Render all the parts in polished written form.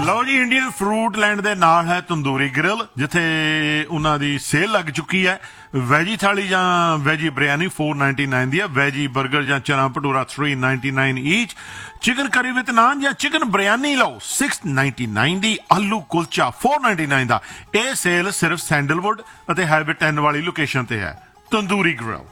ਲਓ ਜੀ, Indian fruit land ਦੇ ਨਾਲ ਹੈ ਤੰਦੂਰੀ ਗ੍ਰਿਲ, ਜਿੱਥੇ ਉਹਨਾਂ ਦੀ ਸੇਲ ਲੱਗ ਚੁੱਕੀ ਹੈ। ਵੈਜੀ ਥਾਲੀ ਜਾਂ ਵੈਜੀ ਬਿਰਿਆਨੀ 499 ਦੀ ਹੈ, ਵੈਜੀ 버ਗਰ ਜਾਂ ਚਨਾ ਭਟੂਰਾ 399 ਈਚ, ਚਿਕਨ ਕਰੀ ਵਿਦ ਨਾਨ ਜਾਂ ਚਿਕਨ ਬਿਰਿਆਨੀ ਲਓ 699 ਦੀ, ਆਲੂ ਕੁਲਚਾ 499 ਦਾ। ਇਹ ਸੇਲ ਸਿਰਫ ਸੈਂਡਲਵੁੱਡ ਅਤੇ ਹੈਬਿਟ 10 ਵਾਲੀ ਲੋਕੇਸ਼ਨ ਤੇ ਹੈ। ਤੰਦੂਰੀ ਗ੍ਰਿਲ।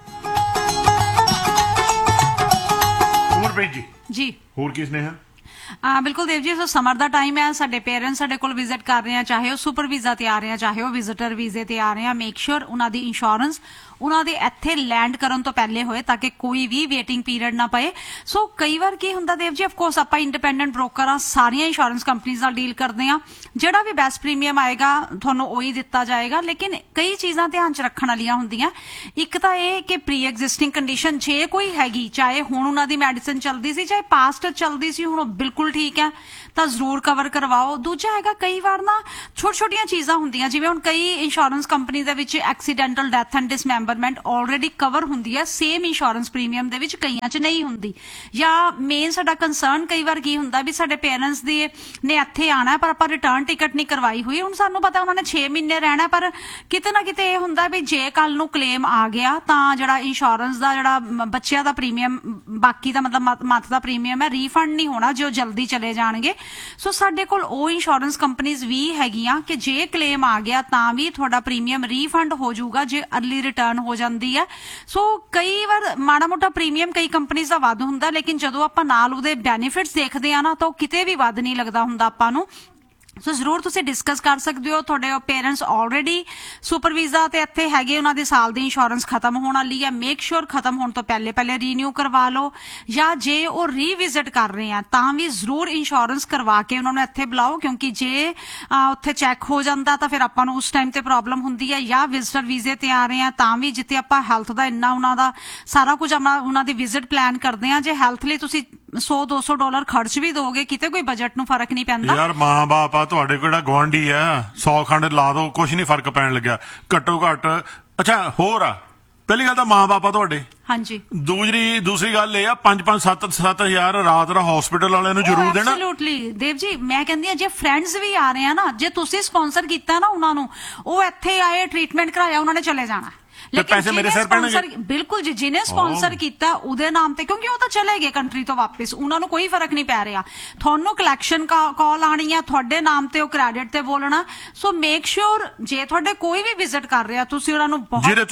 ਉਮਰਪ੍ਰੀਤ ਜੀ ਹੋਰ ਕਿਸ ਨੇ ਹੈ? ਬਿਲਕੁਲ ਦੇਵ ਜੀ, ਸਮਰ ਦਾ ਟਾਈਮ ਹੈ, ਸਾਡੇ ਪੇਰੈਂਟਸ ਸਾਡੇ ਕੋਲ ਵਿਜ਼ਿਟ ਕਰ ਰਹੇ ਆ, ਚਾਹੇ ਉਹ ਸੁਪਰ ਵੀਜ਼ਾ ਤੇ ਆ ਰਹੇ ਆ, ਚਾਹੇ ਉਹ ਵਿਜ਼ਿਟਰ ਵੀਜ਼ੇ ਤੇ ਆ ਰਹੇ ਆ। ਮੇਕ ਸ਼ੋਰ ਉਹਨਾਂ ਦੀ ਇੰਸ਼ੋਰੈਂਸ ਉਹਨਾਂ ਦੇ ਇੱਥੇ ਲੈਂਡ ਕਰਨ ਤੋਂ ਪਹਿਲੇ ਹੋਏ, ਤਾਂ ਕਿ ਕੋਈ ਵੀ ਵੇਟਿੰਗ ਪੀਰੀਅਡ ਨਾ ਪਏ। ਸੋ ਕਈ ਵਾਰ ਕੀ ਹੁੰਦਾ ਦੇਵ ਜੀ, ਅਫਕੋਰਸ ਆਪਾਂ ਇੰਡੀਪੈਂਡੈਂਟ ਬ੍ਰੋਕਰ ਆ, ਸਾਰੀਆਂ ਇੰਸ਼ੋਰੈਂਸ ਕੰਪਨੀਆਂ ਨਾਲ ਡੀਲ ਕਰਦੇ ਆ, ਜਿਹੜਾ ਵੀ ਬੈਸਟ ਪ੍ਰੀਮੀਅਮ ਆਏਗਾ ਤੁਹਾਨੂੰ ਉਹੀ ਦਿੱਤਾ ਜਾਏਗਾ। ਲੇਕਿਨ ਕਈ ਚੀਜ਼ਾਂ ਧਿਆਨ ਚ ਰੱਖਣ ਵਾਲੀਆਂ ਹੁੰਦੀਆਂ। ਇੱਕ ਤਾਂ ਇਹ ਕਿ ਪ੍ਰੀ ਐਗਜ਼ਿਸਟਿੰਗ ਕੰਡੀਸ਼ਨ ਜੇ ਕੋਈ ਹੈਗੀ, ਚਾਹੇ ਹੁਣ ਉਹਨਾਂ ਦੀ ਮੈਡੀਸਿਨ ਚੱਲਦੀ ਸੀ, ਚਾਹੇ ਪਾਸਟ ਚੱਲਦੀ ਸੀ, ਹੁਣ ਉਹ ਬਿਲਕੁਲ ਠੀਕ ਹੈ, ਤਾਂ ਜ਼ਰੂਰ ਕਵਰ ਕਰਵਾਓ। ਦੂਜਾ ਹੈਗਾ, ਕਈ ਵਾਰ ਨਾ ਛੋਟੀਆਂ ਚੀਜ਼ਾਂ ਹੁੰਦੀਆਂ, ਜਿਵੇਂ ਹੁਣ ਕਈ ਇੰਸ਼ੋਰੈਂਸ ਕੰਪਨੀ ਦੇ ਵਿੱਚ accidental death and ਡਿਸਮੈਂਬਰਮੈਂਟ already cover ਹੁੰਦੀ ਹੈ, ਸੇਮ ਇੰਸ਼ੋਰੈਂਸ ਪ੍ਰੀਮੀਅਮ ਦੇ ਵਿੱਚ ਕਈਆਂ 'ਚ ਨਹੀਂ ਹੁੰਦੀ। ਜਾਂ ਮੇਨ ਸਾਡਾ ਕੰਸਰਨ ਕਈ ਵਾਰ ਕੀ ਹੁੰਦਾ ਵੀ ਸਾਡੇ ਪੇਰੈਂਟਸ ਨੇ ਇੱਥੇ ਆਣਾ, ਪਰ ਆਪਾਂ ਰਿਟਰਨ ਟਿਕਟ ਨਹੀਂ ਕਰਵਾਈ ਹੋਈ। ਹੁਣ ਸਾਨੂੰ ਪਤਾ ਉਹਨਾਂ ਨੇ 6 ਮਹੀਨੇ ਰਹਿਣਾ, ਪਰ ਕਿਤੇ ਨਾ ਕਿਤੇ ਇਹ ਹੁੰਦਾ ਵੀ ਜੇ ਕੱਲ ਨੂੰ ਕਲੇਮ ਆ ਗਿਆ ਤਾਂ ਜਿਹੜਾ ਇੰਸ਼ੋਰੈਂਸ ਦਾ ਜਿਹੜਾ ਬੱਚਿਆਂ ਦਾ ਪ੍ਰੀਮੀਅਮ, ਬਾਕੀ ਦਾ ਮਤਲਬ ਮੱਥ ਦਾ ਪ੍ਰੀਮੀਅਮ ਹੈ, ਰੀਫੰਡ ਨਹੀਂ ਹੋਣਾ ਜੇ ਉਹ ਜਲਦੀ ਚਲੇ ਜਾਣਗੇ। ਸੋ ਸਾਡੇ ਕੋਲ ਉਹ ਇੰਸ਼ੋਰੈਂਸ ਕੰਪਨੀਆਂ ਵੀ ਹੈਗੀਆਂ ਕਿ ਜੇ ਕਲੇਮ ਆ ਗਿਆ ਤਾਂ ਵੀ ਤੁਹਾਡਾ ਪ੍ਰੀਮੀਅਮ ਰੀਫੰਡ ਹੋ ਜਾਊਗਾ ਜੇ ਅਰਲੀ ਰਿਟਰਨ ਹੋ ਜਾਂਦੀ ਹੈ। ਸੋ ਕਈ ਵਾਰ ਮਾੜਾ ਮੋਟਾ ਪ੍ਰੀਮੀਅਮ ਕਈ ਕੰਪਨੀਆਂ ਦਾ ਵੱਧ ਹੁੰਦਾ, ਲੇਕਿਨ ਜਦੋਂ ਆਪਾਂ ਨਾਲ ਉਹਦੇ ਬੈਨੀਫਿਟਸ ਦੇਖਦੇ ਆ ਨਾ, ਤਾਂ ਉਹ ਕਿਤੇ ਵੀ ਵੱਧ ਨਹੀਂ ਲੱਗਦਾ ਹੁੰਦਾ ਆਪਾਂ ਨੂੰ। ਸੋ ਜ਼ਰੂਰ ਤੁਸੀਂ ਡਿਸਕਸ ਕਰ ਸਕਦੇ ਹੋ। ਤੁਹਾਡੇ ਪੇਰੈਂਟਸ ਆਲਰੇਡੀ ਸੁਪਰ ਵੀਜ਼ਾ ਤੇ ਇੱਥੇ ਹੈਗੇ, ਉਹਨਾਂ ਦੇ ਸਾਲ ਦੀ ਇੰਸ਼ੋਰੈਂਸ ਖਤਮ ਹੋਣ ਵਾਲੀ ਹੈ, ਮੇਕ ਸ਼ੋਰ ਖਤਮ ਹੋਣ ਤੋਂ ਪਹਿਲੇ ਰੀਨਿਊ ਕਰਵਾ ਲਓ। ਜਾਂ ਜੇ ਉਹ ਰੀਵਿਜ਼ਿਟ ਕਰ ਰਹੇ ਆ ਤਾਂ ਵੀ ਜ਼ਰੂਰ ਇੰਸ਼ੋਰੈਂਸ ਕਰਵਾ ਕੇ ਉਹਨਾਂ ਨੂੰ ਇੱਥੇ ਬੁਲਾਓ, ਕਿਉਂਕਿ ਜੇ ਉੱਥੇ ਚੈੱਕ ਹੋ ਜਾਂਦਾ ਤਾਂ ਫਿਰ ਆਪਾਂ ਨੂੰ ਉਸ ਟਾਈਮ ਤੇ ਪ੍ਰੋਬਲਮ ਹੁੰਦੀ ਹੈ। ਜਾਂ ਵਿਜ਼ਟਰ ਵੀਜ਼ੇ ਤੇ ਆ ਰਹੇ ਆ ਤਾਂ ਵੀ ਜਿੱਥੇ ਆਪਾਂ ਹੈਲਥ ਦਾ ਇੰਨਾ ਉਹਨਾਂ ਦਾ ਸਾਰਾ ਕੁਝ ਉਹਨਾਂ ਦੀ ਵਿਜ਼ਿਟ ਪਲਾਨ ਕਰਦੇ ਆ, ਜੇ ਹੈਲਥ ਲਈ ਤੁਸੀਂ $100-200 ਖਰਚ ਵੀ ਦੋਗੇ, ਕਿਤੇ ਕੋਈ ਬਜਟ ਨੂੰ ਫਰਕ ਨਹੀਂ ਪੈਂਦਾ। ਯਾਰ ਮਾਂ ਬਾਪ ਆ ਤੁਹਾਡੇ, ਕਿਹੜਾ ਗੁਆਂਢੀ ਆ, 100 ਖੰਡ ਲਾ ਦੋ, ਕੁਛ ਨਹੀਂ ਫਰਕ ਪੈਣ ਲੱਗਿਆ ਘੱਟੋ ਘੱਟ। ਅੱਛਾ ਹੋਰ ਆ, ਪਹਿਲੀ ਗੱਲ ਤਾਂ ਮਾਂ ਬਾਪ ਆ ਤੁਹਾਡੇ। ਹਾਂਜੀ। ਦੂਸਰੀ ਗੱਲ ਇਹ ਆ, 5-5 7-7 ਰਾਤ ਦਾ ਹਸਪੀਟਲ ਵਾਲਿਆਂ ਨੂੰ ਜ਼ਰੂਰ ਦੇਣਾ। ਐਬਸੋਲੂਟਲੀ ਦੇਵ ਜੀ, ਮੈਂ ਕਹਿੰਦੀ ਆ ਜੇ ਫਰੈਂਡਸ ਵੀ ਆ ਰਹੇ ਆ ਨਾ, ਜੇ ਤੁਸੀਂ ਸਪਾਂਸਰ ਕੀਤਾ ਨਾ ਉਹਨਾਂ ਨੂੰ, ਉਹ ਇੱਥੇ ਆਏ, ਟ੍ਰੀਟਮੈਂਟ ਕਰਾਇਆ, ਉਹਨਾਂ ਨੇ ਚਲੇ ਜਾਣਾ। ਪੈਸੇ ਮੇਰੇ ਸਿਰ ਪੈਣਗੇ। ਬਿਲਕੁਲ ਜੀ, ਜਿਹਨੇ ਸਪਾਂਸਰ ਕੀਤਾ ਉਹਦੇ ਨਾਮ ਤੇ, ਕਿਉਂਕਿ ਉਹ ਤਾਂ ਚਲੇ ਗਏ ਕੰਟਰੀ ਤੋਂ ਵਾਪਸ, ਉਹਨਾਂ ਨੂੰ ਕੋਈ ਫਰਕ ਨਹੀਂ ਪੈ ਰਿਹਾ। ਤੁਹਾਨੂੰ ਕਲੈਕਸ਼ਨ ਕਾਲ ਆਣੀ ਆ, ਤੁਹਾਡੇ ਨਾਮ ਤੇ ਉਹ ਕ੍ਰੈਡਿਟ ਤੇ ਬੋਲਣਾ। ਸੋ ਮੇਕ ਸ਼ੋਰ ਜੇ ਤੁਹਾਡੇ ਕੋਈ ਵੀ ਵਿਜ਼ਿਟ ਕਰ ਰਿਹਾ, ਤੁਸੀਂ ਉਹਨਾਂ ਨੂੰ ਜਿਨ੍ਹਾਂ ਦੇ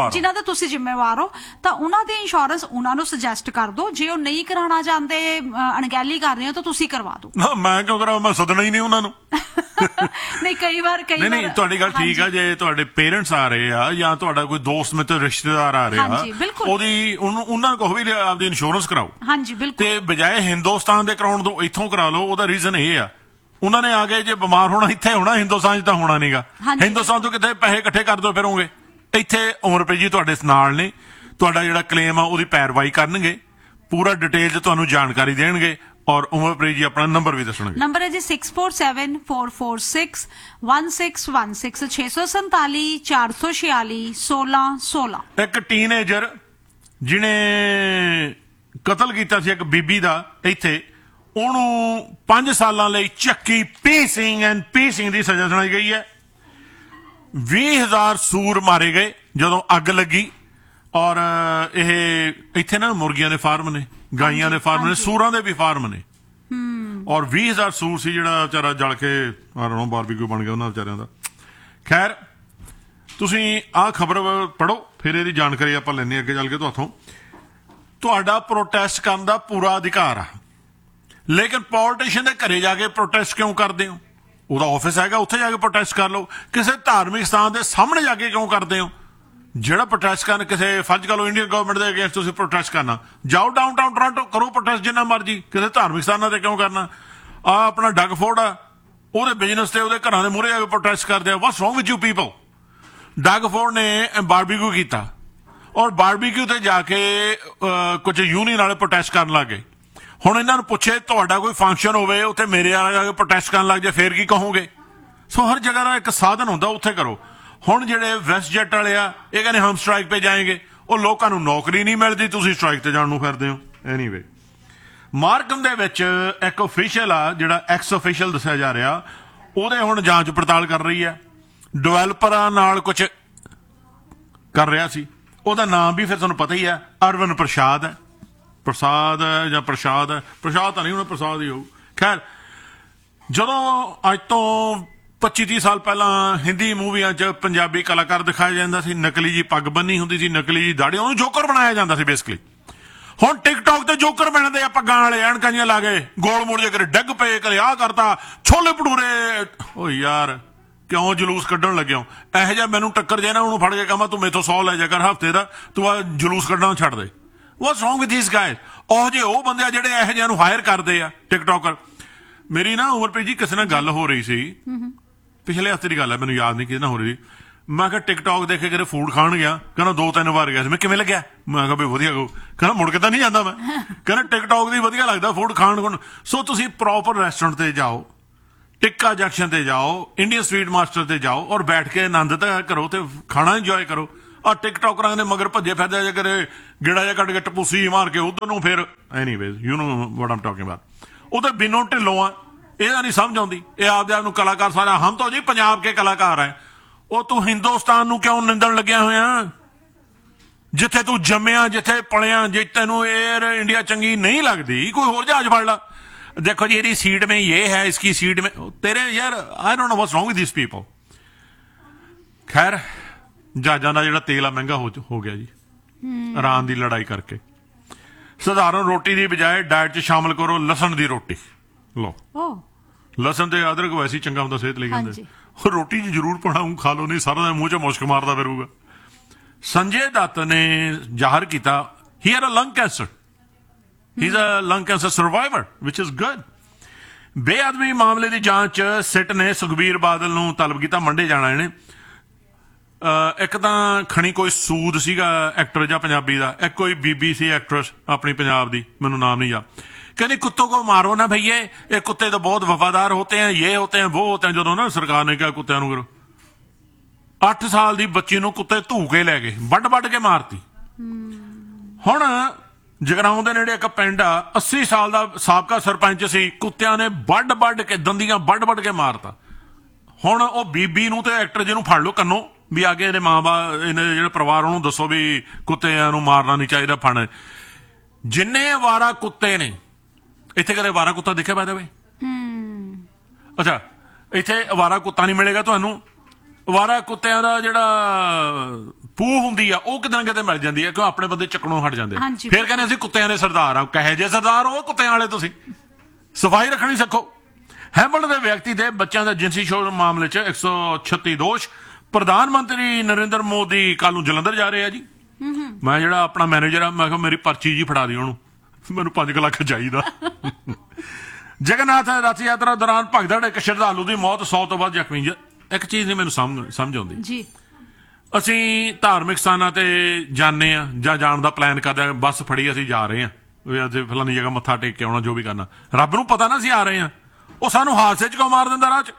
ਤੁਸੀਂ ਜ਼ਿੰਮੇਵਾਰ ਹੋ, ਤਾਂ ਉਹਨਾਂ ਦੀ ਇੰਸ਼ੋਰੈਂਸ ਉਹਨਾਂ ਨੂੰ ਸੁਜੈਸਟ ਕਰ ਦਿਓ। ਜੇ ਉਹ ਨਹੀਂ ਕਰਾਉਣਾ ਚਾਹੁੰਦੇ, ਅਣਗਹਿਲੀ ਕਰ ਰਹੇ ਹੋ, ਤਾਂ ਤੁਸੀਂ ਕਰਵਾ ਦਿਓ। ਮੈਂ ਕਿਉਂ ਕਰਾਂ, ਮੈਂ ਸੱਦਣਾ ਹੀ ਨਹੀਂ ਉਹਨਾਂ ਨੂੰ। ਨਹੀਂ ਕਈ ਵਾਰ ਨਹੀਂ, ਤੁਹਾਡੀ ਗੱਲ ਠੀਕ ਆ। ਜੇ ਤੁਹਾਡੇ ਪੇਰੈਂਟਸ ਆ ਰਹੇ ਆ ਜਾਂ ਤੁਹਾਡਾ ਕੋਈ ਦੋਸਤ ਮਿੱਤਰ ਰਿਸ਼ਤੇਦਾਰ ਆ ਰਿਹਾ, ਉਹਨਾਂ ਨੂੰ ਕਹੋ ਵੀ ਆਪਦੀ ਇੰਸ਼ੋਰੈਂਸ ਕਰਾਓ। ਹਾਂਜੀ ਬਿਲਕੁਲ। ਤੇ ਬਜਾਏ ਹਿੰਦੁਸਤਾਨ ਦੇ ਕਰਾਉਣ ਤੋਂ ਇੱਥੋਂ ਕਰਾ ਲਓ। ਉਹਦਾ ਰੀਜ਼ਨ ਇਹ ਆ, ਉਹਨਾਂ ਨੇ ਆ ਕੇ ਜੇ ਬਿਮਾਰ ਹੋਣਾ ਇੱਥੇ ਹੋਣਾ, ਹਿੰਦੁਸਤਾਨ 'ਚ ਤਾਂ ਹੋਣਾ ਨਹੀਂਗਾ। ਹਿੰਦੁਸਤਾਨ ਤੋਂ ਕਿਤੇ ਪੈਸੇ ਇਕੱਠੇ ਕਰਦੇ ਫਿਰੋਗੇ, ਇੱਥੇ ਉਮਰਪ੍ਰੀਤ ਜੀ ਤੁਹਾਡੇ ਨਾਲ ਨੇ, ਤੁਹਾਡਾ ਜਿਹੜਾ ਕਲੇਮ ਆ ਉਹਦੀ ਪੈਰਵਾਈ ਕਰਨਗੇ, ਪੂਰਾ ਡਿਟੇਲ 'ਚ ਤੁਹਾਨੂੰ ਜਾਣਕਾਰੀ ਦੇਣਗੇ। ਔਰ ਉਮਰਪ੍ਰੀਤ ਜੀ ਆਪਣਾ ਨੰਬਰ ਵੀ ਦੱਸਣਗੇ। ਨੰਬਰ ਹੈ ਜੀ 6474461616 647-446-1616। ਇੱਕ ਟੀਨੇਜਰ ਜਿਹਨੇ ਕਤਲ ਕੀਤਾ ਸੀ ਇੱਕ ਬੀਬੀ ਦਾ ਇੱਥੇ, ਉਹਨੂੰ 5 ਸਾਲਾਂ ਲਈ ਚੱਕੀ ਪੀਸਿੰਗ ਦੀ ਸਜ਼ਾ ਸੁਣਾਈ ਗਈ ਹੈ। 20,000 ਸੂਰ ਮਾਰੇ ਗਏ ਜਦੋਂ ਅੱਗ ਲੱਗੀ। ਔਰ ਇਹ ਇੱਥੇ ਨਾ ਮੁਰਗੀਆਂ ਦੇ ਫਾਰਮ ਨੇ, ਗਾਈਆਂ ਦੇ ਫਾਰਮ ਨੇ, ਸੂਰਾਂ ਦੇ ਵੀ ਫਾਰਮ ਨੇ। ਔਰ 20,000 ਸੂਰ ਸੀ ਜਿਹੜਾ ਵਿਚਾਰਾ ਜਲ ਕੇ ਬਾਰਬੀਕਿਊ ਬਣ ਗਿਆ ਉਹਨਾਂ ਵਿਚਾਰਿਆਂ ਦਾ। ਖੈਰ, ਤੁਸੀਂ ਆਹ ਖਬਰ ਪੜ੍ਹੋ, ਫਿਰ ਇਹਦੀ ਜਾਣਕਾਰੀ ਆਪਾਂ ਲੈਂਦੇ ਅੱਗੇ ਚੱਲ ਕੇ ਤੁਹਾਥੋਂ। ਤੁਹਾਡਾ ਪ੍ਰੋਟੈਸਟ ਕਰਨ ਦਾ ਪੂਰਾ ਅਧਿਕਾਰ ਆ, ਲੇਕਿਨ ਪੋਲੀਟੀਸ਼ੀਅਨ ਦੇ ਘਰੇ ਜਾ ਕੇ ਪ੍ਰੋਟੈਸਟ ਕਿਉਂ ਕਰਦੇ ਹੋ? ਉਹਦਾ ਆਫਿਸ ਹੈਗਾ, ਉੱਥੇ ਜਾ ਕੇ ਪ੍ਰੋਟੈਸਟ ਕਰ ਲਓ। ਕਿਸੇ ਧਾਰਮਿਕ ਸਥਾਨ ਦੇ ਸਾਹਮਣੇ ਜਾ ਕੇ ਕਿਉਂ ਕਰਦੇ ਹੋ? ਜਿਹੜਾ ਪ੍ਰੋਟੈਸਟ ਕਰਨ, ਕਿਸੇ ਫਰਜ਼ ਕਰ ਲਓ ਇੰਡੀਅਨ ਗਵਰਨਮੈਂਟ ਦੇ ਅਗੇਂਸਟ ਤੁਸੀਂ ਪ੍ਰੋਟੈਸਟ ਕਰਨਾ, ਜਾਓ ਡਾਊਨਟਾਊਨ ਟੋਰਾਂਟੋ ਕਰੋ ਪ੍ਰੋਟੈਸਟ ਜਿੰਨਾ ਮਰਜੀ। ਕਿਸੇ ਧਾਰਮਿਕ ਸਥਾਨਾਂ ਤੇ ਕਿਉਂ ਕਰਨਾ? ਆਪਣਾ ਡਗ ਫੋਰਡ ਆ, ਉਹਦੇ ਬਿਜ਼ਨਸ ਤੇ ਉਹਦੇ ਘਰਾਂ ਦੇ ਮੂਹਰੇ ਜਾ ਕੇ ਪ੍ਰੋਟੈਸਟ ਕਰਦੇ ਆ। What's wrong with you people? Doug Ford ਨੇ ਬਾਰਬੀਕਿਊ ਕੀਤਾ, ਔਰ ਬਾਰਬੀਕਿਊ ਤੇ ਜਾ ਕੇ ਕੁਝ ਯੂਨੀਅਨ ਵਾਲੇ ਪ੍ਰੋਟੈਸਟ ਕਰਨ ਲੱਗ ਗਏ। ਹੁਣ ਇਹਨਾਂ ਨੂੰ ਪੁੱਛੇ, ਤੁਹਾਡਾ ਕੋਈ ਫੰਕਸ਼ਨ ਹੋਵੇ, ਉੱਥੇ ਮੇਰੇ ਵਾਲਾ ਜਾ ਕੇ ਪ੍ਰੋਟੈਸਟ ਕਰਨ ਲੱਗ ਜਾਏ, ਫੇਰ ਕੀ ਕਹੋਗੇ? ਸੋ ਹਰ ਜਗ੍ਹਾ ਦਾ ਇੱਕ ਸਾਧਨ ਹੁੰਦਾ, ਉੱਥੇ ਕਰੋ। ਹੁਣ ਜਿਹੜੇ ਵੈਸਟ ਜੈਟ ਵਾਲੇ ਆ, ਇਹ ਕਹਿੰਦੇ ਹਮ ਸਟ੍ਰਾਈਕ 'ਤੇ ਜਾਏਂਗੇ। ਉਹ ਲੋਕਾਂ ਨੂੰ ਨੌਕਰੀ ਨਹੀਂ ਮਿਲਦੀ, ਤੁਸੀਂ ਸਟ੍ਰਾਈਕ 'ਤੇ ਜਾਣ ਨੂੰ ਫਿਰਦੇ ਹੋ। ਐਨੀਵੇ, ਮਾਰਕਮ ਦੇ ਵਿੱਚ ਇੱਕ ਅਫੀਸ਼ੀਅਲ ਆ ਜਿਹੜਾ ਐਕਸ ਅਫੀਸ਼ੀਅਲ ਦੱਸਿਆ ਜਾ ਰਿਹਾ, ਉਹਦੇ ਹੁਣ ਜਾਂਚ ਪੜਤਾਲ ਕਰ ਰਹੀ ਹੈ। ਡਿਵੈਲਪਰਾਂ ਨਾਲ ਕੁਝ ਕਰ ਰਿਹਾ ਸੀ। ਉਹਦਾ ਨਾਮ ਵੀ ਫਿਰ ਤੁਹਾਨੂੰ ਪਤਾ ਹੀ ਹੈ, ਅਰਵਿੰਦ ਪ੍ਰਸਾਦ ਹੈ। ਪ੍ਰਸਾਦ ਜਾਂ ਪ੍ਰਸ਼ਾਦ ਹੈ, ਪ੍ਰਸ਼ਾਦ ਤਾਂ ਨਹੀਂ ਹੋਣਾ, ਪ੍ਰਸਾਦ ਹੀ ਹੋਊ। ਖੈਰ, ਜਦੋਂ ਅੱਜ ਤੋਂ 25-30 ਸਾਲ ਪਹਿਲਾਂ ਹਿੰਦੀ ਮੂਵੀਆਂ 'ਚ ਪੰਜਾਬੀ ਕਲਾਕਾਰ ਦਿਖਾਇਆ ਜਾਂਦਾ ਸੀ, ਨਕਲੀ ਜੀ ਪੱਗ ਬੰਨੀ ਹੁੰਦੀ ਸੀ, ਨਕਲੀ ਜੀ ਦਾੜੀ, ਉਹਨੂੰ ਜੋਕਰ ਬਣਾਇਆ ਜਾਂਦਾ ਸੀ ਬੇਸਿਕਲੀ। ਹੁਣ ਟਿਕਟੌਕ ਤੇ ਜੋਕਰ ਬਣਦੇ ਆ, ਪੱਗਾਂ ਵਾਲੇ ਐਨਕਾਂ ਜਿਹੀਆਂ ਲਾ ਕੇ, ਗੋਲ ਮੋੜ ਜੇ ਕਰੇ ਡਿੱਗ ਪਏ, ਕਦੇ ਆਹ ਕਰਤਾ, ਛੋਲੇ ਭਟੂਰੇ। ਓ ਯਾਰ ਕਿਉਂ ਜਲੂਸ ਕੱਢਣ ਲੱਗਿਆ? ਇਹੋ ਜਿਹਾ ਮੈਨੂੰ ਟੱਕਰ ਜੇ ਨਾ, ਉਹਨੂੰ ਫੜ ਕੇ ਕਹਾਂ ਤੂੰ ਮੇਥੋਂ 100 ਲੈ ਜਾ ਕਰ ਹਫ਼ਤੇ ਦਾ, ਤੂੰ ਆ ਜਲੂਸ ਕੱਢਣਾ ਛੱਡ ਦੇ। What's wrong with these guys? ਉਹ ਬੰਦੇ ਆ ਜਿਹੜੇ ਇਹੋ ਜਿਹਿਆਂ ਨੂੰ ਹਾਇਰ ਕਰਦੇ ਆ, ਟਿਕਟੌਕਰ। ਮੇਰੀ ਨਾ ਉਮਰਪ੍ਰੀਤ ਜੀ ਕਿਸੇ ਨਾਲ ਗੱਲ ਹੋ ਰਹੀ ਸੀ, ਪਿਛਲੇ ਹਫ਼ਤੇ ਦੀ ਗੱਲ ਹੈ, ਮੈਨੂੰ ਯਾਦ ਨਹੀਂ ਕਿਹਦੇ ਨਾਲ ਹੋ ਰਹੀ ਸੀ। ਮੈਂ ਕਿਹਾ ਟਿਕਟੌਕ ਦੇਖ ਕੇ ਕਦੇ ਫੂਡ ਖਾਣ ਗਿਆ, ਕਹਿੰਦਾ 2-3 ਵਾਰ ਗਿਆ ਸੀ। ਮੈਂ ਕਿਵੇਂ ਲੱਗਿਆ? ਮੈਂ ਕਿਹਾ ਬਈ ਵਧੀਆ। ਕਹਿੰਦਾ ਮੁੜ ਕੇ ਤਾਂ ਨਹੀਂ ਜਾਂਦਾ ਮੈਂ। ਕਹਿੰਦਾ ਟਿਕਟੌਕ ਦੀ ਵਧੀਆ ਲੱਗਦਾ ਫੂਡ ਖਾਣ। ਸੋ ਤੁਸੀਂ ਪ੍ਰੋਪਰ ਰੈਸਟੋਰੈਂਟ ਤੇ ਜਾਓ, ਟਿੱਕਾ ਜੰਕਸ਼ਨ ਤੇ ਜਾਓ, ਇੰਡੀਅਨ ਸਵੀਟ ਮਾਸਟਰ ਤੇ ਜਾਓ, ਔਰ ਬੈਠ ਕੇ ਆਨੰਦ ਤਾਂ ਕਰੋ ਤੇ ਖਾਣਾ ਇੰਜੋਏ ਕਰੋ। ਆ ਟਿਕਟੌਕਰਾਂ ਦੇ ਮਗਰ ਭੱਜੇ ਫਿਰਦੇ ਜੇ ਕਰੇ ਗੇੜਾ ਜਿਹਾ ਕੱਢ ਕੇ ਟਪੂਸੀ ਮਾਰ ਕੇ ਉਧਰ ਨੂੰ, ਫਿਰ anyways you know what Aam talking about. ਉਹ ਤਾਂ ਬਿਨੋਂ ਢਿੱਲੋਂ ਆ, ਇਹਦਾ ਨਹੀਂ ਸਮਝ ਆਉਂਦੀ। ਇਹ ਆਪਦੇ ਆਪ ਨੂੰ ਕਲਾਕਾਰ ਸਾਰਾ, ਹਮ ਤਾਂ ਜੀ ਪੰਜਾਬ ਕੇ ਕਲਾਕਾਰ ਹੈ। ਉਹ ਤੂੰ ਹਿੰਦੁਸਤਾਨ ਨੂੰ ਕਿਉਂ ਨਿੰਦਣ ਲੱਗਿਆ ਹੋਇਆ? ਜਿੱਥੇ ਤੂੰ ਜੰਮਿਆ, ਜਿੱਥੇ ਪਲਿਆ, ਜੇ ਤੈਨੂੰ 에ਅਰ ਇੰਡੀਆ ਚੰਗੀ ਨਹੀਂ ਲੱਗਦੀ, ਕੋਈ ਹੋਰ ਜਹਾਜ਼ ਫੜ ਲਾ। ਦੇਖੋ ਜੀ ਇਹਦੀ ਸੀਟ में ये है, इसकी सीट में तेरे, यार I don't know what's wrong with this people. खैर, जहाजां ਦਾ ਜਿਹੜਾ ਤੇਲ ਆ ਮਹਿੰਗਾ ਹੋ ਗਿਆ ਜੀ ਇਰਾਨ ਦੀ ਲੜਾਈ ਕਰਕੇ। ਸਧਾਰਨ ਰੋਟੀ ਦੀ ਬਜਾਏ ਡਾਈਟ 'ਚ ਸ਼ਾਮਲ ਕਰੋ ਲਸਣ ਦੀ ਰੋਟੀ। ਲੋ ਲਸਣ ਤੇ ਅਦਰਕ ਵੈਸੇ ਹੀ ਚੰਗਾ ਹੁੰਦਾ ਸਿਹਤ ਲਈ, ਕਹਿੰਦੇ ਰੋਟੀ 'ਚ ਜ਼ਰੂਰ ਪਾਉਣਾ, ਖਾ ਲਓ ਨਹੀਂ ਸਾਰਾ ਦਿਨ ਮੂੰਹ 'ਚ ਮੁਸ਼ਕ ਮਾਰਦਾ ਫਿਰੂਗਾ। ਸੰਜੇ ਦੱਤ ਨੇ ਜ਼ਾਹਰ ਕੀਤਾ ਹੀ ਹੈਡ ਅ ਲੰਗ cancer. He's a lung cancer survivor, which is good. ਬੇਅਦਬੀ ਮਾਮਲੇ ਦੀ ਜਾਂਚ ਸਿੱਟ ਨੇ ਸੁਖਬੀਰ ਬਾਦਲ ਨੂੰ ਤਲਬ ਕੀਤਾ। ਮੰਡੇ ਜਾਣਾ ਇਹਨੇ। ਇੱਕ ਤਾਂ ਖਣੀ ਕੋਈ ਸੂਦ ਸੀਗਾ ਐਕਟਰ ਜਾਂ ਪੰਜਾਬੀ ਦਾ, ਇੱਕ ਕੋਈ ਬੀਬੀ ਸੀ ਐਕਟਰਸ ਆਪਣੀ ਪੰਜਾਬ ਦੀ, ਮੈਨੂੰ ਨਾਮ ਨਹੀਂ ਯਾਦ। ਕਹਿੰਦੀ ਕੁੱਤੋਂ को मारो ना भैया, ये कुत्ते तो बहुत वफादार होते हैं, ये होते हैं, वो होते हैं। ਜਦੋਂ ਨਾ ਸਰਕਾਰ ਨੇ ਕਿਹਾ ਕੁੱਤਿਆਂ ਨੂੰ ਕਰੋ, 8 ਸਾਲ ਦੀ ਬੱਚੀ ਨੂੰ ਕੁੱਤੇ ਧੂ ਕੇ ਲੈ ਗਏ, ਵੱਢ ਕੇ ਮਾਰਤੀ। ਹੁਣ ਜਗਰਾਉਂ ਦੇ ਨੇੜੇ ਇੱਕ ਪਿੰਡ ਆ, 80 ਸਾਲ ਦਾ ਸਾਬਕਾ ਸਰਪੰਚ ਸੀ, ਕੁੱਤਿਆਂ ਨੇ ਵੱਢ ਕੇ ਦੰਦੀਆਂ ਵੱਢ ਕੇ ਮਾਰਤਾ। ਹੁਣ ਉਹ ਬੀਬੀ ਨੂੰ ਤੇ ਐਕਟਰ ਜਿਹਨੂੰ ਫੜ ਲਓ ਕੰਨੋਂ, ਵੀ ਆ ਕੇ ਇਹਦੇ ਮਾਂ-ਬਾਪ, ਇਹਨੇ ਜਿਹੜੇ ਪਰਿਵਾਰ, ਉਹਨੂੰ ਦੱਸੋ ਵੀ ਕੁੱਤਿਆਂ ਨੂੰ ਮਾਰਨਾ ਨਹੀਂ ਚਾਹੀਦਾ, ਫੜ। ਜਿੰਨੇ ਅਵਾਰਾ ਕੁੱਤੇ ਨੇ ਇੱਥੇ, ਕਦੇ ਅਵਾਰਾ ਕੁੱਤਾ ਦੇਖਿਆ ਬਾਏ ਦਾ ਵੇ? ਅੱਛਾ, ਇੱਥੇ ਅਵਾਰਾ ਕੁੱਤਾ ਨਹੀਂ ਮਿਲੇਗਾ ਤੁਹਾਨੂੰ। ਅਵਾਰਾ ਕੁੱਤਿਆਂ ਦਾ ਜਿਹੜਾ ਪੂਹ ਹੁੰਦੀ ਆ, ਉਹ ਕਿਤੇ ਨਾ ਕਿਤੇ ਮਿਲ ਜਾਂਦੀ ਹੈ, ਕਿਉਂ ਆਪਣੇ ਬੰਦੇ ਚੱਕਣੋਂ ਹਟ ਜਾਂਦੇ। ਫਿਰ ਕਹਿੰਦੇ ਅਸੀਂ ਕੁੱਤਿਆਂ ਦੇ ਸਰਦਾਰ ਆ। ਕਹੇ ਜੇ ਸਰਦਾਰ ਉਹ ਕੁੱਤਿਆਂ ਵਾਲੇ ਤੁਸੀਂ? ਸਫਾਈ ਰੱਖਣੀ ਸਿੱਖੋ। ਹੈਮਲਟਨ ਦੇ ਵਿਅਕਤੀ ਦੇ ਬੱਚਿਆਂ ਦਾ ਜਿਨਸੀ ਸ਼ੋਸ਼ਣ ਮਾਮਲੇ 'ਚ 136 ਦੋਸ਼। ਪ੍ਰਧਾਨ ਮੰਤਰੀ ਨਰਿੰਦਰ ਮੋਦੀ ਕੱਲ ਨੂੰ ਜਲੰਧਰ ਜਾ ਰਹੇ ਆ ਜੀ। ਮੈਂ ਜਿਹੜਾ ਆਪਣਾ ਮੈਨੇਜਰ ਆ, ਮੈਂ ਕਿਹਾ ਮੇਰੀ ਪਰਚੀ ਜੀ ਫੜਾ ਦੀ ਉਹਨੂੰ, ਮੈਨੂੰ 5 ਲੱਖ ਚਾਹੀਦਾ। ਜਗਨਨਾਥ ਰਥ ਯਾਤਰਾ ਦੌਰਾਨ ਭਗਦੜ ਇੱਕ ਸ਼ਰਧਾਲੂ ਦੀ ਮੌਤ, 100 ਤੋਂ ਵੱਧ ਜ਼ਖਮੀ। ਇੱਕ ਚੀਜ਼ ਨਹੀਂ ਮੈਨੂੰ ਸਮਝ ਆਉਂਦੀ ਜੀ। ਅਸੀਂ ਧਾਰਮਿਕ ਸਥਾਨਾਂ ਤੇ ਜਾਂਦੇ ਆ ਜਾਂ ਜਾਣ ਦਾ ਪਲਾਨ ਕਰਦੇ ਆ, ਬੱਸ ਫੜੀ ਅਸੀਂ ਜਾ ਰਹੇ ਆ, ਅਸੀਂ ਫਲਾਨੀ ਜਗ੍ਹਾ ਮੱਥਾ ਟੇਕ ਕੇ ਆਉਣਾ, ਜੋ ਵੀ ਕਰਨਾ। ਰੱਬ ਨੂੰ ਪਤਾ ਨਾ ਅਸੀਂ ਆ ਰਹੇ ਆ, ਉਹ ਸਾਨੂੰ ਹਾਦਸੇ 'ਚ ਕਿਉਂ ਮਾਰ ਦਿੰਦਾ ਰਾਹ 'ਚ?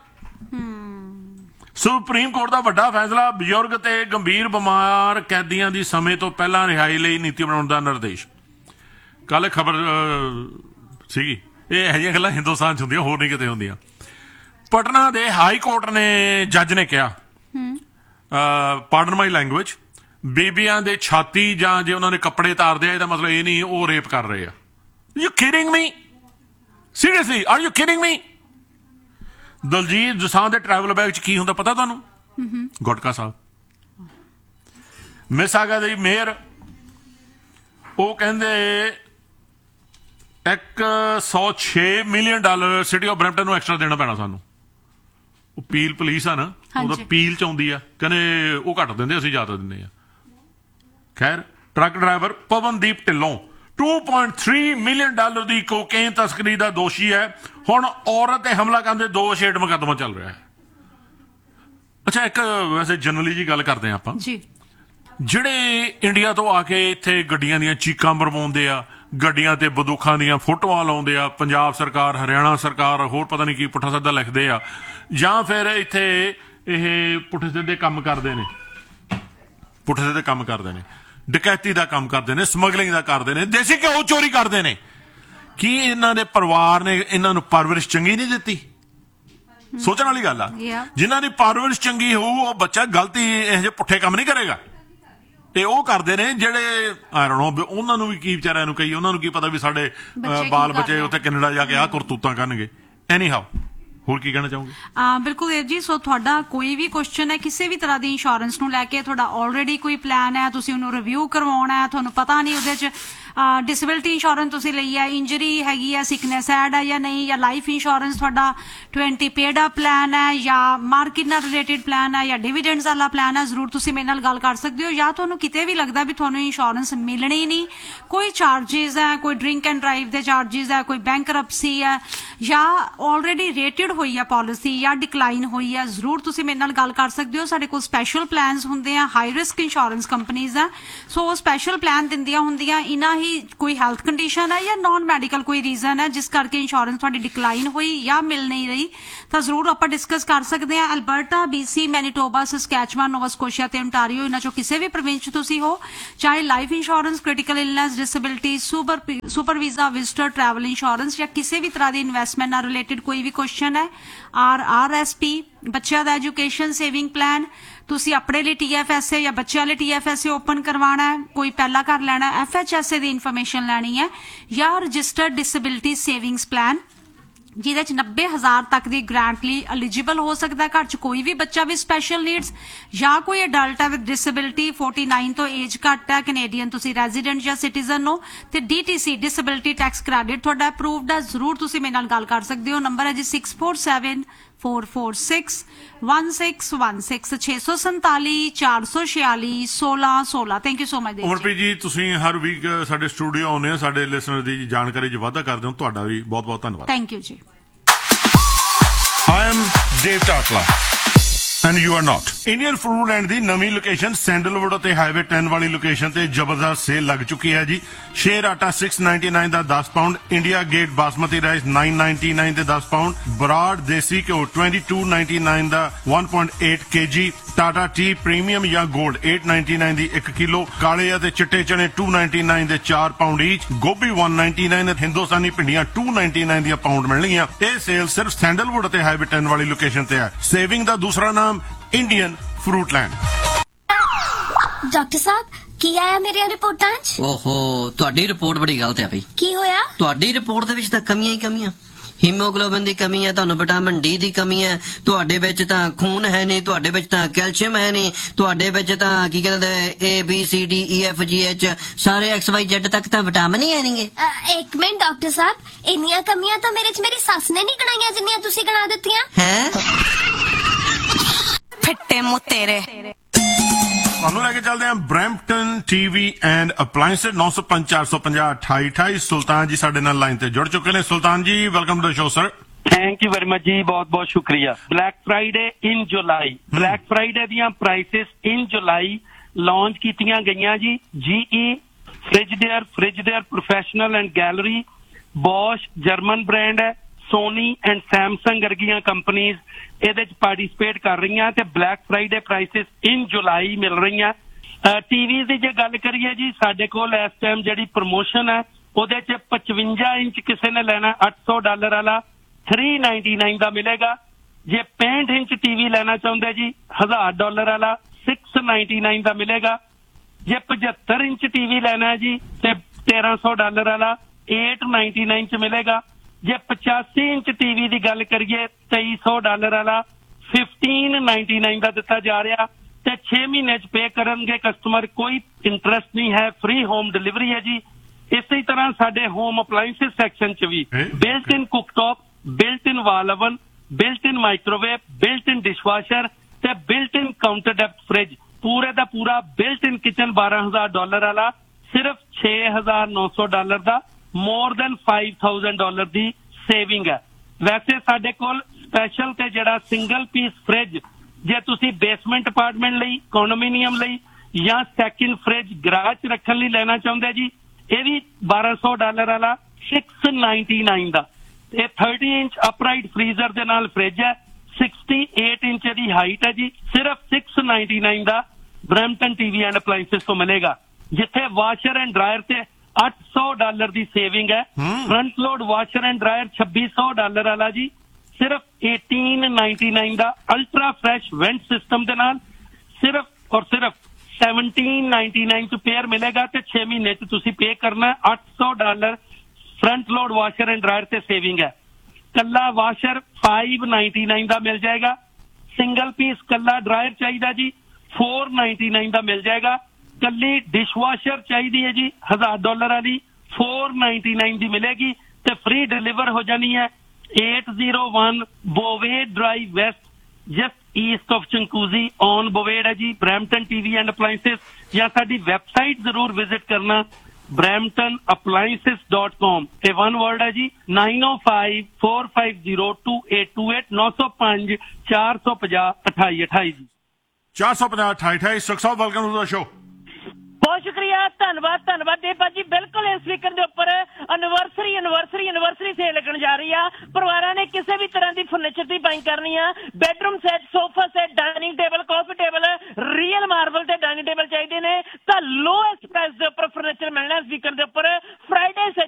ਸੁਪਰੀਮ ਕੋਰਟ ਦਾ ਵੱਡਾ ਫੈਸਲਾ, ਬਜ਼ੁਰਗ ਤੇ ਗੰਭੀਰ ਬਿਮਾਰ ਕੈਦੀਆਂ ਦੀ ਸਮੇਂ ਤੋਂ ਪਹਿਲਾਂ ਰਿਹਾਈ ਲਈ ਨੀਤੀ ਬਣਾਉਣ ਦਾ ਨਿਰਦੇਸ਼। ਕੱਲ ਖਬਰ ਸੀਗੀ। ਇਹ ਇਹੋ ਜਿਹੀਆਂ ਗੱਲਾਂ ਹਿੰਦੁਸਤਾਨ 'ਚ ਹੁੰਦੀਆਂ, ਹੋਰ ਨਹੀਂ ਕਿਤੇ ਹੁੰਦੀਆਂ। ਪਟਨਾ ਦੇ ਹਾਈ ਕੋਰਟ ਨੇ ਜੱਜ ਨੇ ਕਿਹਾ, ਪਾਰਡਨ ਮਾਈ ਲੈਂਗੁਏਜ, ਬੀਬੀਆਂ ਦੇ ਛਾਤੀ ਜਾਂ ਜੇ ਉਹਨਾਂ ਦੇ ਕੱਪੜੇ ਤਾਰਦੇ ਆ, ਇਹਦਾ ਮਤਲਬ ਇਹ ਨਹੀਂ ਉਹ ਰੇਪ ਕਰ ਰਹੇ ਆ। You kidding me? Seriously, are you kidding ਮੀ? ਦਲਜੀਤ ਦੋਸਾਂਝ ਦੇ ਟਰੈਵਲ ਬੈਗ 'ਚ ਕੀ ਹੁੰਦਾ ਪਤਾ ਤੁਹਾਨੂੰ? ਗੁਟਕਾ ਸਾਹਿਬ। ਮਿਸਾਗਾ ਦੀ ਮੇਅਰ, ਉਹ ਕਹਿੰਦੇ $106 ਮਿਲੀਅਨ ਸਿਟੀ ਆਫ ਬਰੈਂਪਟਨ ਨੂੰ ਐਕਸਟਰਾ ਦੇਣਾ ਪੈਣਾ ਸਾਨੂੰ। ਉਹ ਪੀਲ ਪੁਲਿਸ ਆ ਨਾ, ਉਹਦਾ ਪੀਲ ਚ ਆਉਂਦੀ ਆ, ਕਹਿੰਦੇ ਉਹ ਘੱਟ ਦਿੰਦੇ, ਅਸੀਂ ਜ਼ਿਆਦਾ ਦਿੰਦੇ ਆ। ਖੈਰ, truck driver Pawandeep Dhillon $2.3 million ਦੀ ਕੋਕੇਨ ਤਸਕਰੀ ਦਾ ਦੋਸ਼ੀ ਹੈ। ਹੁਣ ਔਰਤ ਤੇ ਹਮਲਾ ਕਰਨ ਦੇ 2 ਛੇੜ ਮੁਕੱਦਮਾ ਚੱਲ ਰਿਹਾ ਹੈ। ਅੱਛਾ, ਇੱਕ ਵੈਸੇ ਜਨਰਲੀ ਜੀ ਗੱਲ ਕਰਦੇ ਆ ਆਪਾਂ ਜੀ। ਜਿਹੜੇ ਇੰਡੀਆ ਤੋਂ ਆ ਕੇ ਇੱਥੇ ਗੱਡੀਆਂ ਦੀਆਂ ਚੀਕਾਂ ਮਰਵਾਉਂਦੇ ਆ, ਗੱਡੀਆਂ ਤੇ ਬੰਦੂਕਾਂ ਦੀਆਂ ਫੋਟੋਆਂ ਲਾਉਂਦੇ ਆ, ਪੰਜਾਬ ਸਰਕਾਰ, ਹਰਿਆਣਾ ਸਰਕਾਰ, ਹੋਰ ਪਤਾ ਨਹੀਂ ਕੀ ਪੁੱਠਾ ਸਿੱਧਾ ਲਿਖਦੇ ਆ, ਜਾਂ ਫਿਰ ਇੱਥੇ ਇਹ ਪੁੱਠੇ ਸਿੱਧੇ ਕੰਮ ਕਰਦੇ ਨੇ, ਡਕੈਤੀ ਦਾ ਕੰਮ ਕਰਦੇ ਨੇ, ਸਮਗਲਿੰਗ ਦਾ ਕਰਦੇ ਨੇ, ਦੇਸੀ ਘਿਓ ਚੋਰੀ ਕਰਦੇ ਨੇ। ਕੀ ਇਹਨਾਂ ਦੇ ਪਰਿਵਾਰ ਨੇ ਇਹਨਾਂ ਨੂੰ ਪਰਵਰਿਸ਼ ਚੰਗੀ ਨਹੀਂ ਦਿੱਤੀ? ਸੋਚਣ ਵਾਲੀ ਗੱਲ ਆ। ਜਿਨ੍ਹਾਂ ਦੀ ਪਰਵਰਿਸ਼ ਚੰਗੀ ਹੋਊ ਉਹ ਬੱਚਾ ਗਲਤੀ ਇਹੋ ਜਿਹੇ ਪੁੱਠੇ ਕੰਮ ਨਹੀਂ ਕਰੇਗਾ। ਤੇ ਉਹ ਕਰਦੇ ਨੇ ਜਿਹੜੇ ਉਹਨਾਂ ਨੂੰ ਵੀ ਕੀ ਵਿਚਾਰਿਆਂ ਨੂੰ ਕਹੀ, ਉਹਨਾਂ ਨੂੰ ਕੀ ਪਤਾ ਵੀ ਸਾਡੇ ਬਾਲ ਬੱਚੇ ਉੱਥੇ ਕੈਨੇਡਾ ਜਾ ਕੇ ਆਹ ਕਰਤੂਤਾਂ ਕਰਨਗੇ। ਐਨੀ ਹਾਓ, ਹੋਰ ਕੀ ਕਹਿਣਾ ਚਾਹੋਗੇ? ਬਿਲਕੁਲ ਦੇਵ ਜੀ। ਸੋ ਤੁਹਾਡਾ ਕੋਈ ਵੀ ਕੁਐਸਚਨ ਹੈ ਕਿਸੇ ਵੀ ਤਰ੍ਹਾਂ ਦੀ ਇੰਸ਼ੋਰੈਂਸ ਨੂੰ ਲੈ ਕੇ, ਤੁਹਾਡਾ ਆਲਰੇਡੀ ਕੋਈ ਪਲਾਨ ਹੈ, ਤੁਸੀਂ ਉਹਨੂੰ ਰਿਵਿਊ ਕਰਵਾਉਣਾ ਹੈ, ਤੁਹਾਨੂੰ ਪਤਾ ਨਹੀਂ ਉਹਦੇ 'ਚ ਡਿਸੇਬਿਲਿਟੀ ਇੰਸ਼ੋਰੈਂਸ ਤੁਸੀਂ ਲਈ ਹੈ, ਇੰਜਰੀ ਹੈਗੀ ਹੈ, ਸਿਕਨੈਸ ਐਡ ਹੈ ਜਾਂ ਨਹੀਂ, ਜਾਂ ਲਾਈਫ ਇੰਸ਼ੋਰੈਂਸ ਤੁਹਾਡਾ 20 ਪੇਡ ਅਪ ਪਲਾਨ ਹੈ, ਜਾਂ ਮਾਰਕੀਟ ਨਾਲ ਰਿਲੇਟਡ ਪਲਾਨ ਹੈ, ਜਾਂ ਡਿਵੀਡੈਂਡਸ ਵਾਲਾ ਪਲਾਨ ਹੈ, ਜ਼ਰੂਰ ਤੁਸੀਂ ਮੇਰੇ ਨਾਲ ਗੱਲ ਕਰ ਸਕਦੇ ਹੋ। ਜਾਂ ਤੁਹਾਨੂੰ ਕਿਤੇ ਵੀ ਲੱਗਦਾ ਵੀ ਤੁਹਾਨੂੰ ਇੰਸ਼ੋਰੈਂਸ ਮਿਲਣੀ ਨਹੀਂ, ਕੋਈ ਚਾਰजेस ਹੈ, ਕੋਈ ਡਰਿੰਕ ਐਂਡ ਡਰਾਈਵ ਦੇ ਚਾਰजेस ਹੈ, ਕੋਈ ਬੈਂਕਰਪਸੀ ਹੈ, ਜਾਂ ਆਲਰੇਡੀ ਰੇਟਡ ਹੋਈ ਹੈ ਪਾਲਿਸੀ ਜਾਂ ਡਿਕਲਾਈਨ ਹੋਈ ਹੈ, ਜ਼ਰੂਰ ਤੁਸੀਂ ਮੇਰੇ ਨਾਲ ਗੱਲ ਕਰ ਸਕਦੇ ਹੋ। ਸਾਡੇ ਕੋਲ ਸਪੈਸ਼ਲ ਪਲਾਨਸ ਹੁੰਦੇ ਆ, ਹਾਈ ਰਿਸਕ ਇੰਸ਼ੋਰੈਂਸ ਕੰਪਨੀਜ਼ ਆ, ਸੋ ਉਹ ਸਪੈਸ਼ਲ ਪਲਾਨ ਦਿੰਦੀਆਂ ਹੁੰਦੀਆਂ। ਇਹਨਾਂ ਹੀ ਕੋਈ ਹੈਲਥ ਕੰਡੀਸ਼ਨ ਹੈ ਜਾਂ ਨਾਨ ਮੈਡੀਕਲ ਕੋਈ ਰੀਜ਼ਨ ਹੈ ਜਿਸ ਕਰਕੇ ਇੰਸ਼ੋਰੈਂਸ ਤੁਹਾਡੀ ਡਿਕਲਾਈਨ ਹੋਈ ਜਾਂ ਮਿਲ ਨਹੀਂ ਰਹੀ, ਤਾਂ ਜ਼ਰੂਰ ਆਪਾਂ ਡਿਸਕਸ ਕਰ ਸਕਦੇ ਹਾਂ। ਅਲਬਰਟਾ, BC, ਮੈਨੀਟੋਬਾ, ਸਸਕੈਚੁਆਨ, ਨੋਵਾ ਸਕੋਸ਼ੀਆ ਤੇ ontario, ਇਹਨਾਂ ਚੋਂ ਕਿਸੇ ਵੀ ਪ੍ਰੋਵਿੰਸ 'ਚ ਤੁਸੀਂ ਹੋ, ਚਾਹੇ life insurance, critical illness, disability, super visa, visitor travel insurance, ਜਾਂ ਕਿਸੇ ਵੀ ਤਰ੍ਹਾਂ ਦੀ ਇਨਵੈਸਟਮੈਂਟ ਨਾਲ ਰਿਲੇਟਡ ਕੋਈ ਵੀ ਕੁਐਸਚਨ ਹੈ, RRSP, ਬੱਚਿਆਂ ਦਾ ਐਜੂਕੇਸ਼ਨ ਸੇਵਿੰਗ ਪਲਾਨ, ਤੁਸੀਂ ਆਪਣੇ ਲਈ TFSA ਜਾਂ ਬੱਚਿਆਂ ਲਈ TFSA ਓਪਨ ਕਰਵਾਉਣਾ ਹੈ, ਕੋਈ ਪਹਿਲਾ ਕਰ ਲੈਣਾ, FHSA ਦੀ ਇਨਫੋਰਮੇਸ਼ਨ ਲੈਣੀ ਹੈ, ਜਾਂ ਰਜਿਸਟਰਡ ਡਿਸੇਬਿਲਿਟੀ ਸੇਵਿੰਗਸ ਪਲਾਨ ਜਿਹਦੇ ਚ 90,000 ਤੱਕ ਦੀ ਗ੍ਰਾਂਟ ਲਈ ਐਲੀਜੀਬਲ ਹੋ ਸਕਦਾ ਹੈ। ਘਰ ਚ ਕੋਈ ਵੀ ਬੱਚਾ ਵੀ ਸਪੈਸ਼ਲ ਨੀਡਸ ਜਾਂ ਕੋਈ ਅਡਲਟ ਹੈ ਵਿਦ ਡਿਸੇਬਿਲਿਟੀ, 49 ਤੋਂ ਏਜ ਘੱਟ ਹੈ, ਕੈਨੇਡੀਅਨ ਤੁਸੀਂ ਰੈਜ਼ੀਡੈਂਟ ਜਾਂ ਸਿਟੀਜ਼ਨ ਹੋ, ਤੇ DTC ਡਿਸੇਬਿਲਿਟੀ ਟੈਕਸ ਕ੍ਰੈਡਿਟ ਤੁਹਾਡਾ ਅਪਰੂਵਡ ਹੈ, ਜ਼ਰੂਰ ਤੁਸੀਂ ਮੇਰੇ ਨਾਲ ਗੱਲ ਕਰ ਸਕਦੇ ਹੋ। ਨੰਬਰ ਹੈ ਜੀ 6474461616 647 446 16 16। ਥੈਂਕ ਯੂ ਸੋ ਮਚ ਜੀ, ਤੁਸੀਂ ਹਰ ਵੀਕ ਸਾਡੇ ਸਟੂਡੀਓ ਆਉਂਦੇ ਆ, ਸਾਡੇ ਲਿਸਨਰ ਦੀ ਜਾਣਕਾਰੀ 'ਚ ਵਾਧਾ ਕਰਦੇ ਹੋ, ਤੁਹਾਡਾ ਵੀ ਬਹੁਤ ਬਹੁਤ ਧੰਨਵਾਦ। ਥੈਂਕ ਯੂ ਜੀ। I am Dave Tatla and you are not. Indian Foodland ਦੀ ਨਵੀਂ ਲੋਕੇਸ਼ਨ ਸੈਂਡਲਵੁੱਡ ਅਤੇ ਹਾਈਵੇ 10 ਵਾਲੀ ਲੋਕੇਸ਼ਨ ਤੇ ਜ਼ਬਰਦਸਤ ਸੇਲ ਲੱਗ ਚੁੱਕੀ ਹੈ ਜੀ। ਸ਼ੇਰ ਆਟਾ 699 ਦਾ 10 pound, India gate basmati rice 999 ਦੇ 10 ਪਾਉਂਡ, ਬਰਾਡ ਦੇਸੀ ਘਿਓ 2299 ਦਾ 1.8 kg, ਟਾਟਾ ਟੀ ਪ੍ਰੀਮੀਅਮ ਜਾਂ 골ਡ 899 ਦੀ 1 ਕਿਲੋ, ਕਾਲੇ ਅਤੇ ਚਿੱਟੇ ਚਨੇ 299 ਦੇ 4 ਪਾਉਂਡ ਈਚ, ਗੋਭੀ 199, ਹਿੰਦੁਸਤਾਨੀ ਭਿੰਡੀਆਂ 299 ਦੀਆਂ ਪਾਉਂਡ ਮਿਲਣਗੀਆਂ। ਇਹ ਸੇਲ ਸਿਰਫ ਸੈਂਡਲਵੁੱਡ ਅਤੇ ਹਾਈਵੇ 10 ਵਾਲੀ ਲੋਕੇਸ਼ਨ ਤੇ ਹੈ। ਸੇਵਿੰਗ ਦਾ ਦੂਸਰਾ ਨਾਮ ਇੰਡੀਅਨ ਫਰੂਟਲੈਂਡ। ਡਾਕਟਰ ਸਾਹਿਬ, ਕੀ ਆਇਆ ਮੇਰੀਆਂ ਰਿਪੋਰਟਾਂ 'ਚ? ਓਹੋ, ਤੁਹਾਡੀ ਰਿਪੋਰਟ ਬੜੀ ਗਲਤ ਹੈ ਬਈ। ਕੀ ਹੋਇਆ? ਤੁਹਾਡੀ ਰਿਪੋਰਟ ਦੇ ਵਿੱਚ ਤਾਂ ਕਮੀਆਂ ਹੀ ਕਮੀਆਂ। ਹੀਮੋਗਲੋਬਿਨ ਦੀ ਕਮੀ ਹੈ, ਤੁਹਾਨੂੰ ਵਿਟਾਮਿਨ ਡੀ ਦੀ ਕਮੀ ਹੈ, ਤੁਹਾਡੇ ਵਿੱਚ ਤਾਂ ਖੂਨ ਹੈ ਨਹੀਂ, ਤੁਹਾਡੇ ਵਿੱਚ ਤਾਂ ਕੈਲਸ਼ੀਅਮ ਹੈ ਨਹੀਂ, ਤੁਹਾਡੇ ਵਿੱਚ ਤਾਂ ਕੀ ਕਹਿੰਦੇ ABCDEFGH ਸਾਰੇ XYZ ਤੱਕ ਤਾਂ ਵਿਟਾਮਿਨ ਹੀ ਹੈ ਨਹੀਂਗੇ। ਇੱਕ ਮਿੰਟ ਡਾਕਟਰ ਸਾਹਿਬ, ਇੰਨੀਆਂ ਕਮੀਆਂ ਤਾਂ ਮੇਰੇ 'ਚ ਮੇਰੀ ਸੱਸ ਨੇ ਨਹੀਂ ਗਣਾਈਆਂ ਜਿੰਨੀਆਂ ਤੁਸੀਂ ਗਣਾ ਦਿੱਤੀਆਂ। ਹੈ ਫਿੱਟੇ ਮੁੱਤੇਰੇ। ਤੁਹਾਨੂੰ ਲੈ ਕੇ ਚੱਲਦੇ ਹਾਂ ਬਰੈਂਪਟਨ TV ਐਂਡ ਅਪਲਾਇੰਸਸ। 905 450 2828। ਸੁਲਤਾਨ ਜੀ ਸਾਡੇ ਨਾਲ ਲਾਈਨ ਤੇ ਜੁੜ ਚੁੱਕੇ ਨੇ। ਸੁਲਤਾਨ ਜੀ, welcome to the show sir. Thank you very much ਜੀ, ਬਹੁਤ ਬਹੁਤ ਸ਼ੁਕਰੀਆ। ਬਲੈਕ ਫਰਾਈਡੇ ਇਨ ਜੁਲਾਈ, ਬਲੈਕ ਫਰਾਈਡੇ ਦੀਆਂ ਪ੍ਰਾਈਸਿਸ ਇਨ ਜੁਲਾਈ ਲਾਂਚ ਕੀਤੀਆਂ ਗਈਆਂ ਜੀ। GE, ਫ੍ਰਿਜਡੇਅਰ professional and gallery, Bose German brand ਹੈ, ਸੋਨੀ ਐਂਡ ਸੈਮਸੰਗ ਵਰਗੀਆਂ ਕੰਪਨੀਜ਼ ਇਹਦੇ ਚ ਪਾਰਟਿਸਿਪੇਟ ਕਰ ਰਹੀਆਂ ਤੇ ਬਲੈਕ ਫਰਾਈਡੇ ਪ੍ਰਾਈਸਿਸ ਇਨ ਜੁਲਾਈ ਮਿਲ ਰਹੀਆਂ। ਟੀਵੀ ਦੀ ਜੇ ਗੱਲ ਕਰੀਏ ਜੀ, ਸਾਡੇ ਕੋਲ ਇਸ ਟਾਈਮ ਜਿਹੜੀ ਪ੍ਰਮੋਸ਼ਨ ਹੈ ਉਹਦੇ ਚ 55 ਇੰਚ ਕਿਸੇ ਨੇ ਲੈਣਾ $800 ਵਾਲਾ $399 ਦਾ ਮਿਲੇਗਾ। ਜੇ 65 ਇੰਚ ਟੀਵੀ ਲੈਣਾ ਚਾਹੁੰਦੇ ਜੀ $1000 ਵਾਲਾ $699 ਦਾ ਮਿਲੇਗਾ। ਜੇ 75 ਇੰਚ ਟੀਵੀ ਲੈਣਾ ਹੈ ਜੀ ਤੇ $1300 ਵਾਲਾ $899 ਚ ਮਿਲੇਗਾ। ਜੇ 85 ਇੰਚ ਟੀਵੀ ਦੀ ਗੱਲ ਕਰੀਏ $2300 ਵਾਲਾ $1599 ਦਾ ਦਿੱਤਾ ਜਾ ਰਿਹਾ ਤੇ 6 ਮਹੀਨੇ ਚ ਪੇ ਕਰਨਗੇ ਕਸਟਮਰ, ਕੋਈ ਇੰਟਰਸਟ ਨਹੀਂ ਹੈ, ਫ੍ਰੀ ਹੋਮ ਡਿਲੀਵਰੀ ਹੈ ਜੀ। ਇਸੇ ਤਰ੍ਹਾਂ ਸਾਡੇ ਹੋਮ ਅਪਲਾਇੰਸਿਸ ਸੈਕਸ਼ਨ ਚ ਵੀ ਬਿਲਟ ਇਨ ਕੁਕਟੌਪ, ਬਿਲਟ ਇਨ ਵਾਲ ਓਵਨ, ਬਿਲਟ ਇਨ ਮਾਈਕ੍ਰੋਵੇਵ, ਬਿਲਟ ਇਨ ਡਿਸ਼ਵਾਸ਼ਰ ਤੇ ਬਿਲਟ ਇਨ ਕਾਊਂਟਰ ਡੈਪਥ ਫ੍ਰਿਜ, ਪੂਰੇ ਦਾ ਪੂਰਾ ਬਿਲਟ ਇਨ ਕਿਚਨ $12,000 ਵਾਲਾ ਸਿਰਫ $6,900 ਦਾ, ਮੋਰ ਦੈਨ $5,000 ਦੀ ਸੇਵਿੰਗ ਹੈ। ਵੈਸੇ ਸਾਡੇ ਕੋਲ ਸਪੈਸ਼ਲ ਤੇ ਜਿਹੜਾ ਸਿੰਗਲ ਪੀਸ ਫ੍ਰਿਜ, ਜੇ ਤੁਸੀਂ ਬੇਸਮੈਂਟ ਅਪਾਰਟਮੈਂਟ ਲਈ, ਕੰਡੋਮੀਨੀਅਮ ਲਈ ਜਾਂ ਸੈਕਿੰਡ ਫ੍ਰਿਜ ਗਰਾਜ ਚ ਰੱਖਣ ਲਈ ਲੈਣਾ ਚਾਹੁੰਦੇ ਜੀ, ਇਹ ਵੀ $1200 ਵਾਲਾ $699 ਦਾ। ਇਹ 30 ਇੰਚ ਅਪਰਾਈਟ ਫ੍ਰੀਜ਼ਰ ਦੇ ਨਾਲ ਫ੍ਰਿਜ ਹੈ, 68 ਇੰਚ ਦੀ ਹਾਈਟ ਹੈ ਜੀ, ਸਿਰਫ $699 ਦਾ ਬਰੈਂਪਟਨ TV ਐਂਡ ਅਪਲਾਇੰਸਿਸ ਤੋਂ ਮਿਲੇਗਾ। ਜਿੱਥੇ ਵਾਸ਼ਰ ਐਂਡ ਡਰਾਇਰ ਤੇ $800 $2600 ਦੀ ਸੇਵਿੰਗ ਹੈ। Front load washer and dryer $2600 ਵਾਲਾ ਜੀ ਸਿਰਫ $1899 ਦਾ ਅਲਟਰਾ ਫਰੈਸ਼ ਵੈਂਟ ਸਿਸਟਮ ਦੇ ਨਾਲ ਸਿਰਫ ਔਰ ਸਿਰਫ $1799 ਚ ਪੇਅਰ ਮਿਲੇਗਾ ਤੇ 6 ਮਹੀਨੇ ਚ ਤੁਸੀਂ ਪੇ ਕਰਨਾ $800 front load washer and dryer ਤੇ ਸੇਵਿੰਗ ਹੈ। ਕੱਲਾ ਵਾਸ਼ਰ $599 ਦਾ ਮਿਲ ਜਾਏਗਾ। ਸਿੰਗਲ ਪੀਸ ਕੱਲਾ ਡਰਾਇਰ ਚਾਹੀਦਾ ਜੀ $499 ਦਾ ਮਿਲ ਜਾਏਗਾ। ਕੱਲੀ ਡਿਸ਼ ਵਾਸ਼ਰ ਚਾਹੀਦੀ ਹੈ ਜੀ $1000 ਵਾਲੀ $499 ਦੀ ਮਿਲੇਗੀ ਤੇ ਫ੍ਰੀ ਡਿਲੀਵਰ ਹੋ ਜਾਣੀ ਹੈ। 801 ਬੋਵੇਡ drive West just East of ਚੰਕੂਜ਼ੀ on ਬੋਵੇਡ ਹੈ ਜੀ ਬਰੈਂਪਟਨ ਟੀਵੀ ਐਂਡ ਅਪਲਾਈਐਂਸਿਸ ਜਾਂ ਸਾਡੀ ਵੈਬਸਾਈਟ ਜ਼ਰੂਰ ਵਿਜ਼ਿਟ ਕਰਨਾ bramptonappliances.com ਇਹ ਵਨ ਵਰਡ ਹੈ ਜੀ 9054502828 905 450 2828 ਜੀ 450 2828 ਸੁਖ ਸਾਹਿਬ ਵੈਲਕਮ ਟੂ ਦਾ ਸ਼ੋ। ਬਹੁਤ ਸ਼ੁਕਰੀਆ ਧੰਨਵਾਦ ਦੇਵਪਾ ਜੀ। ਬਿਲਕੁਲ ਇਸ ਸਪੀਕਰ ਦੇ ਉੱਪਰ ਐਨਵਰਸਰੀ ਸੇਲ ਲੱਗਣ ਜਾ ਰਹੀ ਆ। ਪਰਿਵਾਰਾਂ ਨੇ ਕਿਸੇ ਵੀ ਤਰ੍ਹਾਂ ਦੀ ਫਰਨੀਚਰ ਦੀ ਬਾਇੰਗ ਕਰਨੀ ਆ, bedroom set, sofa set, dining table, ਕਾਫੀ ਟੇਬਲ, ਰੀਅਲ ਮਾਰਬਲ ਤੇ ਡਾਈਨਿੰਗ ਟੇਬਲ ਚਾਹੀਦੇ ਨੇ ਤਾਂ ਲੋਐਸਟ ਪ੍ਰਾਈਸ ਦੇ ਉੱਪਰ ਫਰਨੀਚਰ ਮਿਲਣਾ ਸਪੀਕਰ ਦੇ ਉੱਪਰ। ਫਰਾਈਡੇ